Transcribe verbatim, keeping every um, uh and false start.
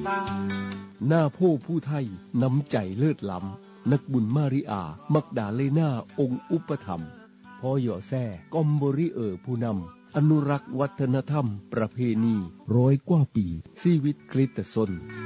หน้าผู้ผู้ไทยน้ำใจเลิศล้ำนักบุญมาริอามักดาเลนาองค์อุปถัมภ์พ่อหย่อแซ่กอมบริเออผู้นำอนุรักษ์วัฒนธรรมประเพณีร้อยกว่าปีชีวิตคริสตชน